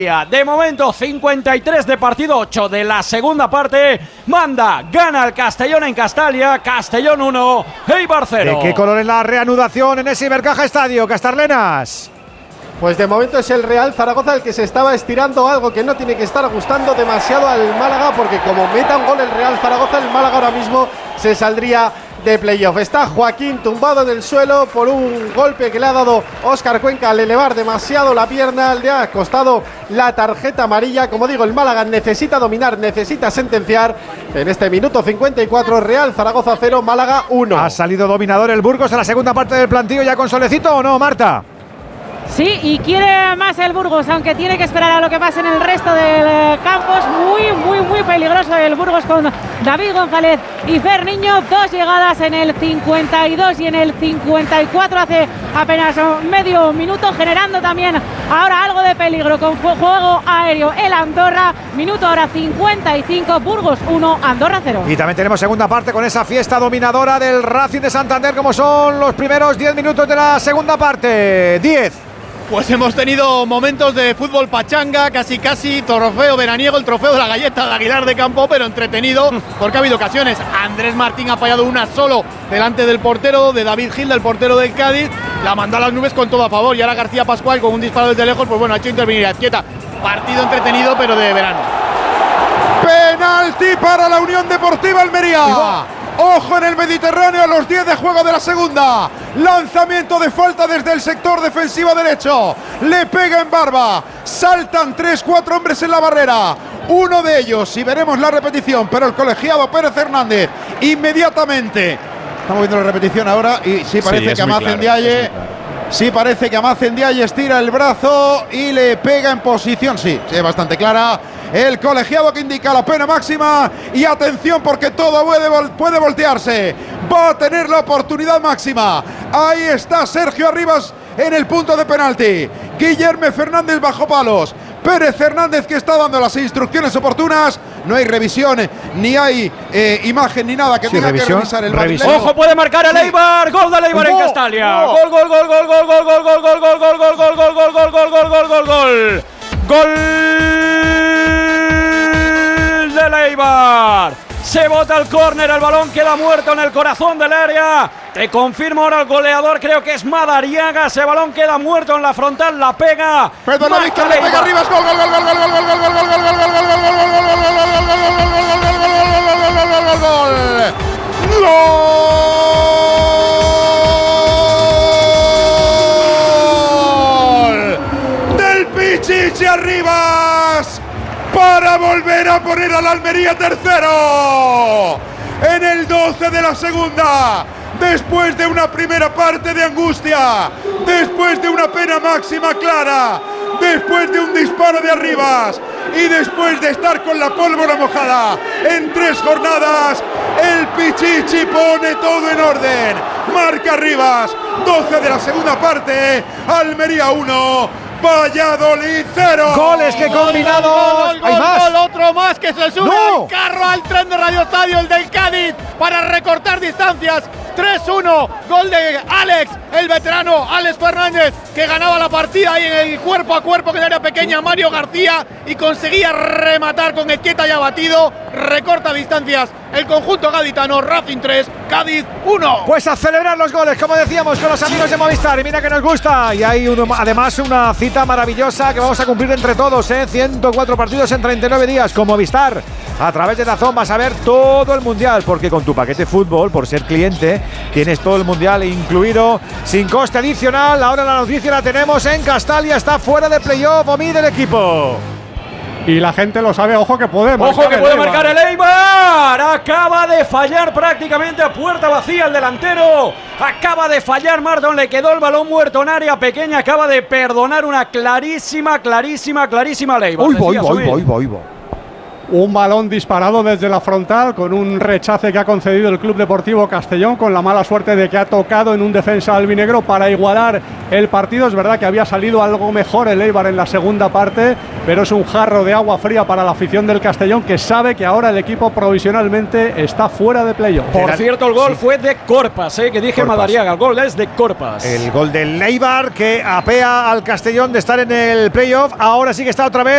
De momento 53 de partido, 8 de la segunda parte. Gana el Castellón en Castalia. Castellón 1, Eibar 0. ¿De qué color es la reanudación en ese Ibercaja Estadio, Castarlenas? Pues de momento es el Real Zaragoza el que se estaba estirando, algo que no tiene que estar gustando demasiado al Málaga, porque como meta un gol el Real Zaragoza, el Málaga ahora mismo se saldría de playoff. Está Joaquín tumbado en el suelo por un golpe que le ha dado Óscar Cuenca al elevar demasiado la pierna, le ha costado la tarjeta amarilla. Como digo, el Málaga necesita dominar, necesita sentenciar. En este minuto 54, Real Zaragoza 0, Málaga 1. ¿Ha salido dominador el Burgos en la segunda parte del plantillo ya con Solecito o no, Marta? Sí, y quiere más el Burgos, aunque tiene que esperar a lo que pase en el resto del campo. Es muy peligroso el Burgos con David González y Fer Niño. Dos llegadas en el 52 y en el 54, hace apenas medio minuto, generando también ahora algo de peligro con juego aéreo el Andorra. Minuto ahora 55, Burgos 1, Andorra 0. Y también tenemos segunda parte con esa fiesta dominadora del Racing de Santander, como son los primeros 10 minutos de la segunda parte. 10. Pues hemos tenido momentos de fútbol pachanga, casi trofeo veraniego, el trofeo de la galleta de Aguilar de Campo, pero entretenido porque ha habido ocasiones. Andrés Martín ha fallado una solo delante del portero, de David Gil, del portero del Cádiz, la mandó a las nubes con todo a favor, y ahora García Pascual con un disparo desde lejos, pues bueno, ha hecho intervenir a Azquieta. Partido entretenido, pero de verano. Penalti para la Unión Deportiva Almería. Ojo en el Mediterráneo a los 10 de juego de la segunda. Lanzamiento de falta desde el sector defensivo derecho. Le pega en barba. Saltan 3-4 hombres en la barrera. Uno de ellos, y veremos la repetición, pero el colegiado Pérez Hernández inmediatamente. Estamos viendo la repetición ahora y sí parece que Amaz Ndiaye. Sí parece que Amaz Ndiaye estira el brazo y le pega en posición. Sí, es bastante clara. El colegiado que indica la pena máxima. Y atención porque todo puede voltearse. Va a tener la oportunidad máxima. Ahí está Sergio Arribas en el punto de penalti. Guillermo Fernández bajo palos. Pérez Hernández que está dando las instrucciones oportunas. No hay revisión, ni hay imagen ni nada que tenga que revisar el VAR. Ojo, puede marcar el Eibar. Gol del Eibar en Castalia. Gol del Eibar. Se bota el córner, el balón queda muerto en el corazón del área. Te confirmo ahora el goleador, creo que es Madariaga. Ese balón queda muerto en la frontal, la pega. Perdona, Víctor, le pega arriba, gol. Del Pichichi Arribas para volver a poner al Almería tercero en el 12 de la segunda. Después de una primera parte de angustia, después de una pena máxima clara, después de un disparo de Arribas y después de estar con la pólvora mojada en 3 jornadas, el Pichichi pone todo en orden. Marca Arribas, 12 de la segunda parte, Almería 1. Valladolid 0. Goles que combinados. Gol, otro más que se sube al carro, al tren de Radio Estadio, el del Cádiz, para recortar distancias. 3-1, gol de Alex, el veterano Alex Fernández, que ganaba la partida ahí en el cuerpo a cuerpo que le era pequeña Mario García y conseguía rematar con Ezquieta ya batido. Recorta distancias el conjunto gaditano. Racing 3, Cádiz 1. Pues a celebrar los goles, como decíamos, con los amigos de Movistar. Y mira que nos gusta. Y hay además una cita maravillosa que vamos a cumplir entre todos, 104 partidos en 39 días con Movistar. A través de DAZN vas a ver todo el Mundial, porque con tu paquete fútbol, por ser cliente, tienes todo el Mundial incluido, sin coste adicional. Ahora la noticia la tenemos en Castalia, está fuera de playoff, Omi del equipo. Y la gente lo sabe, ojo que puede marcar el Eibar. Acaba de fallar prácticamente a puerta vacía el delantero. Acaba de fallar Marton, le quedó el balón muerto en área pequeña. Acaba de perdonar una clarísima al Eibar. Voy. Un balón disparado desde la frontal con un rechace que ha concedido el Club Deportivo Castellón, con la mala suerte de que ha tocado en un defensa albinegro para igualar el partido. Es verdad que había salido algo mejor el Eibar en la segunda parte, pero es un jarro de agua fría para la afición del Castellón, que sabe que ahora el equipo provisionalmente está fuera de playoff. Por cierto, el gol fue de Corpas, que dije Madariaga. El gol es de Corpas. El gol del Eibar que apea al Castellón de estar en el playoff. Ahora sí que está otra vez